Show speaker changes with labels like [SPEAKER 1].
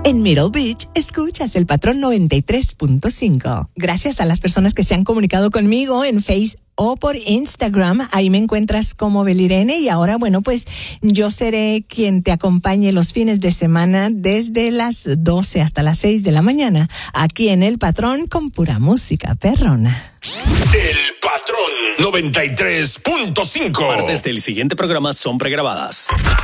[SPEAKER 1] En Middle Beach, escuchas el Patrón 93.5. Gracias a las personas que se han comunicado conmigo en Facebook o por Instagram. Ahí me encuentras como Belirene. Y ahora, bueno, pues yo seré quien te acompañe los fines de semana desde las 12 hasta las 6 de la mañana, aquí en El Patrón con pura música perrona.
[SPEAKER 2] El Patrón 93.5.
[SPEAKER 3] Partes del siguiente programa son pregrabadas.